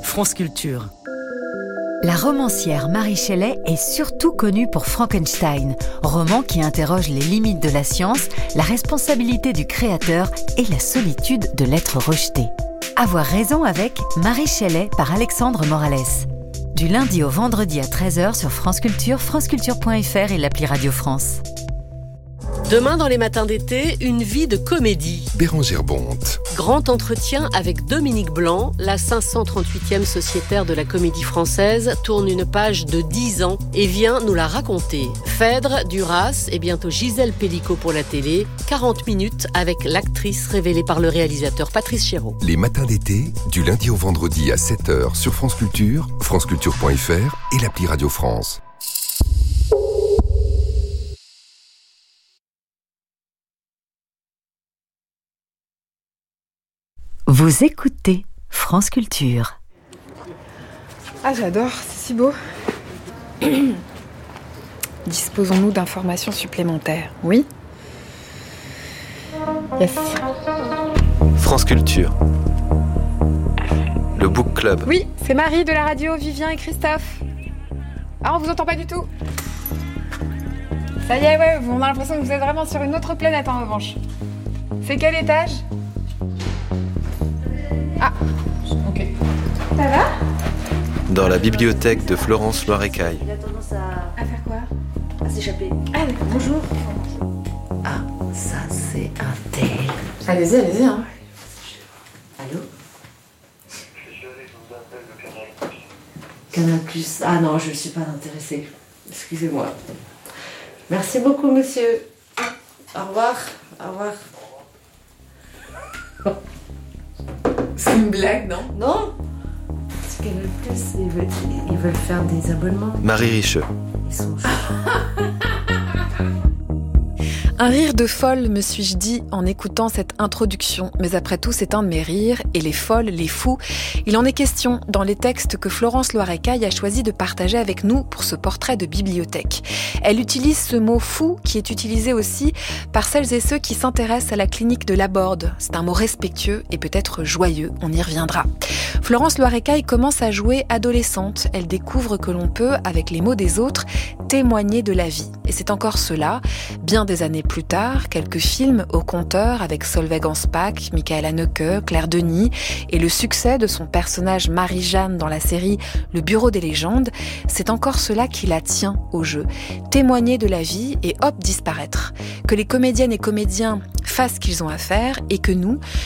France Culture. La romancière Mary Shelley est surtout connue pour Frankenstein, roman qui interroge les limites de la science, la responsabilité du créateur et la solitude de l'être rejeté. Avoir raison avec Mary Shelley par Alexandre Morales. Du lundi au vendredi à 13h sur France Culture, franceculture.fr et l'appli Radio France. Demain, dans les matins d'été, une vie de comédie. Bérengère Bonte. Grand entretien avec Dominique Blanc, la 538e sociétaire de la Comédie Française, tourne une page de 10 ans et vient nous la raconter. Phèdre, Duras et bientôt Gisèle Pellicot pour la télé. 40 minutes avec l'actrice révélée par le réalisateur Patrice Chéreau. Les matins d'été, du lundi au vendredi à 7h sur France Culture, franceculture.fr et l'appli Radio France. Vous écoutez France Culture. Ah, j'adore, c'est si beau. Disposons-nous d'informations supplémentaires, oui? Yes. France Culture. Le Book Club. Oui, c'est Marie de la radio, Vivien et Christophe. Ah, on vous entend pas du tout. Ça y est, ouais, on a l'impression que vous êtes vraiment sur une autre planète en revanche. C'est quel étage? Ah, ok. Ça va? Dans la bibliothèque de Florence Loirecaille. Il a tendance À faire quoi? à s'échapper. Ah, d'accord. Bonjour. Ah, ça c'est un tel. Allez-y, hein. Allô? Canal+. Ah non, je ne suis pas intéressée. Excusez-moi. Merci beaucoup, monsieur. Au revoir. Au revoir. C'est une blague, non? Non? Parce que Canal+, ils veulent faire des abonnements. Marie Richeux. Ils sont chauds. Un rire de folle, me suis-je dit en écoutant cette introduction. Mais après tout, c'est un de mes rires, et les folles, les fous, il en est question dans les textes que Florence Loirecaille a choisi de partager avec nous pour ce portrait de bibliothèque. Elle utilise ce mot fou qui est utilisé aussi par celles et ceux qui s'intéressent à la clinique de Laborde. C'est un mot respectueux et peut-être joyeux, on y reviendra. Florence Loirecaille commence à jouer adolescente. Elle découvre que l'on peut, avec les mots des autres, témoigner de la vie. Et c'est encore cela, bien des années plus tard, quelques films au compteur avec Solveig Anspach, Michael Haneke, Claire Denis et le succès de son personnage Marie-Jeanne dans la série Le Bureau des légendes, c'est encore cela qui la tient au jeu. Témoigner de la vie et hop, disparaître. Que les comédiennes et comédiens fassent ce qu'ils ont à faire et que nous